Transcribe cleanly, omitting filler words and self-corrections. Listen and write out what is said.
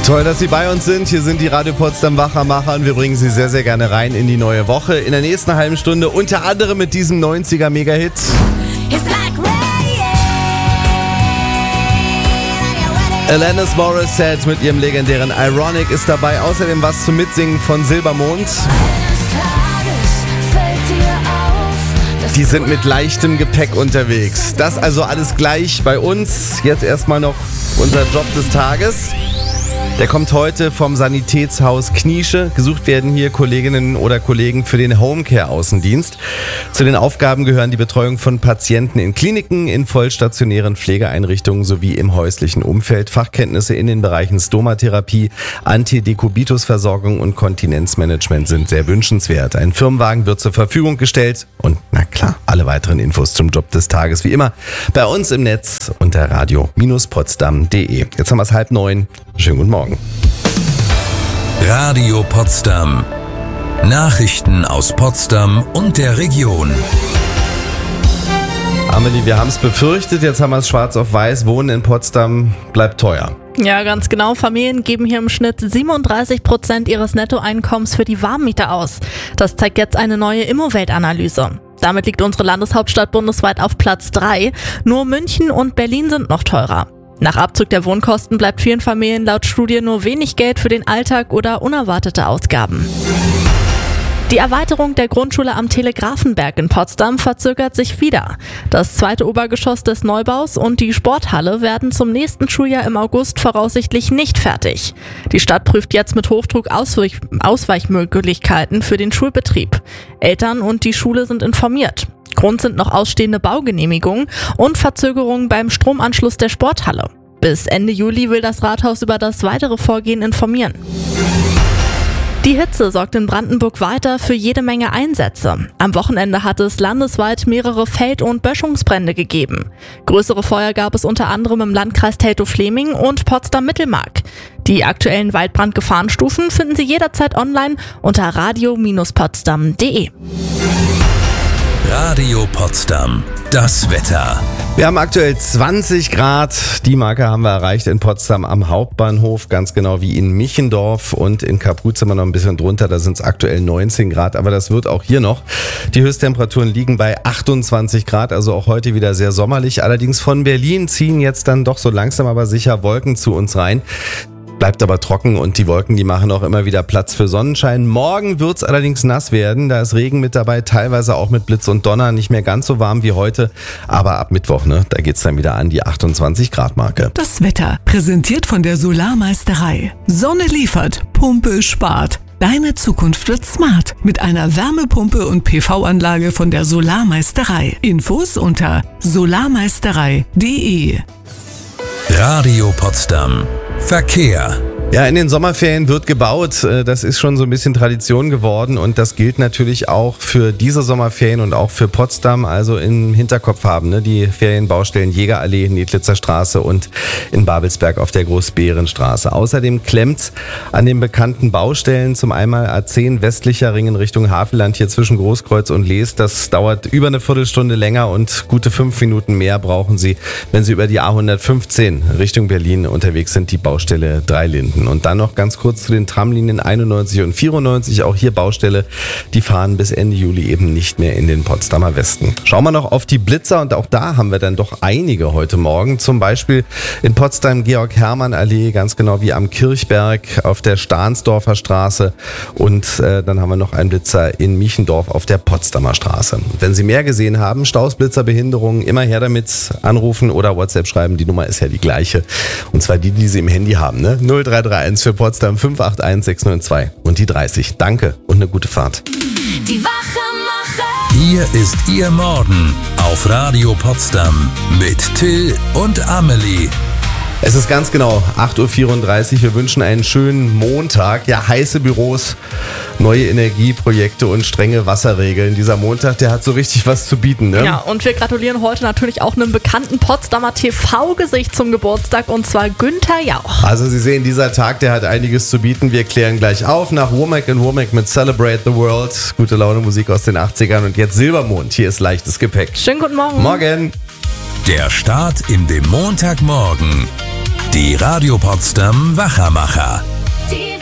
Toll, dass Sie bei uns sind. Hier sind die Radio Potsdam Wachermacher und wir bringen Sie sehr, sehr gerne rein in die neue Woche. In der nächsten halben Stunde unter anderem mit diesem 90er Mega-Hit. Alanis Morissette mit ihrem legendären Ironic ist dabei. Außerdem was zum Mitsingen von Silbermond. Die sind mit leichtem Gepäck unterwegs. Das also alles gleich bei uns. Jetzt erstmal noch unser Job des Tages. Der kommt heute vom Sanitätshaus Kniesche. Gesucht werden hier Kolleginnen oder Kollegen für den Homecare-Außendienst. Zu den Aufgaben gehören die Betreuung von Patienten in Kliniken, in vollstationären Pflegeeinrichtungen sowie im häuslichen Umfeld. Fachkenntnisse in den Bereichen Stomatherapie, Antidekubitusversorgung und Kontinenzmanagement sind sehr wünschenswert. Ein Firmenwagen wird zur Verfügung gestellt und na klar, alle weiteren Infos zum Job des Tages wie immer bei uns im Netz unter radio-potsdam.de. Jetzt haben wir es 8:30. Schönen guten Morgen. Radio Potsdam. Nachrichten aus Potsdam und der Region. Amelie, wir haben es befürchtet, jetzt haben wir es schwarz auf weiß. Wohnen in Potsdam bleibt teuer. Ja, ganz genau. Familien geben hier im Schnitt 37% ihres Nettoeinkommens für die Warmmiete aus. Das zeigt jetzt eine neue Immowelt-Analyse. Damit liegt unsere Landeshauptstadt bundesweit auf Platz 3. Nur München und Berlin sind noch teurer. Nach Abzug der Wohnkosten bleibt vielen Familien laut Studie nur wenig Geld für den Alltag oder unerwartete Ausgaben. Die Erweiterung der Grundschule am Telegrafenberg in Potsdam verzögert sich wieder. Das zweite Obergeschoss des Neubaus und die Sporthalle werden zum nächsten Schuljahr im August voraussichtlich nicht fertig. Die Stadt prüft jetzt mit Hochdruck Ausweichmöglichkeiten für den Schulbetrieb. Eltern und die Schule sind informiert. Grund sind noch ausstehende Baugenehmigungen und Verzögerungen beim Stromanschluss der Sporthalle. Bis Ende Juli will das Rathaus über das weitere Vorgehen informieren. Die Hitze sorgt in Brandenburg weiter für jede Menge Einsätze. Am Wochenende hat es landesweit mehrere Feld- und Böschungsbrände gegeben. Größere Feuer gab es unter anderem im Landkreis Teltow-Fläming und Potsdam-Mittelmark. Die aktuellen Waldbrandgefahrenstufen finden Sie jederzeit online unter radio-potsdam.de. Radio Potsdam. Das Wetter. Wir haben aktuell 20 Grad. Die Marke haben wir erreicht in Potsdam am Hauptbahnhof, ganz genau wie in Michendorf, und in Kapruz sind wir noch ein bisschen drunter, da sind es aktuell 19 Grad, aber das wird auch hier noch. Die Höchsttemperaturen liegen bei 28 Grad, also auch heute wieder sehr sommerlich. Allerdings von Berlin ziehen jetzt dann doch so langsam aber sicher Wolken zu uns rein. Bleibt aber trocken und die Wolken, die machen auch immer wieder Platz für Sonnenschein. Morgen wird's allerdings nass werden, da ist Regen mit dabei, teilweise auch mit Blitz und Donner, nicht mehr ganz so warm wie heute, aber ab Mittwoch, da geht's dann wieder an die 28 Grad Marke. Das Wetter, präsentiert von der Solarmeisterei. Sonne liefert, Pumpe spart. Deine Zukunft wird smart mit einer Wärmepumpe und PV-Anlage von der Solarmeisterei. Infos unter solarmeisterei.de. Radio Potsdam. Verkehr. Ja, in den Sommerferien wird gebaut. Das ist schon so ein bisschen Tradition geworden und das gilt natürlich auch für diese Sommerferien und auch für Potsdam. Also im Hinterkopf haben die Ferienbaustellen Jägerallee, Nedlitzer Straße und in Babelsberg auf der Großbeerenstraße. Außerdem klemmt's an den bekannten Baustellen. Zum einmal A10 westlicher Ring in Richtung Havelland hier zwischen Großkreuz und Lees. Das dauert über eine Viertelstunde länger und gute 5 Minuten mehr brauchen Sie, wenn Sie über die A115 Richtung Berlin unterwegs sind, die Baustelle Dreilinden. Und dann noch ganz kurz zu den Tramlinien 91 und 94. Auch hier Baustelle, die fahren bis Ende Juli eben nicht mehr in den Potsdamer Westen. Schauen wir noch auf die Blitzer und auch da haben wir dann doch einige heute Morgen. Zum Beispiel in Potsdam Georg-Hermann-Allee, ganz genau wie am Kirchberg auf der Stahnsdorfer Straße. Und dann haben wir noch einen Blitzer in Michendorf auf der Potsdamer Straße. Wenn Sie mehr gesehen haben, Staus, Blitzer, Behinderungen, immer her damit, anrufen oder WhatsApp schreiben. Die Nummer ist ja die gleiche. Und zwar die Sie im Handy haben, 0331 für Potsdam 581 602 und die 30. Danke und eine gute Fahrt. Die Wachermacher. Hier ist Ihr Morgen auf Radio Potsdam mit Till und Amelie. Es ist ganz genau 8:34 Uhr. Wir wünschen einen schönen Montag. Ja, heiße Büros, neue Energieprojekte und strenge Wasserregeln. Dieser Montag, der hat so richtig was zu bieten, Ja, und wir gratulieren heute natürlich auch einem bekannten Potsdamer TV-Gesicht zum Geburtstag, und zwar Günther Jauch. Also Sie sehen, dieser Tag, der hat einiges zu bieten. Wir klären gleich auf nach Womack & Womack mit Celebrate the World. Gute Laune Musik aus den 80ern und jetzt Silbermond. Hier ist leichtes Gepäck. Schönen guten Morgen. Morgen. Der Start in den Montagmorgen. Die Radio Potsdam Wachermacher.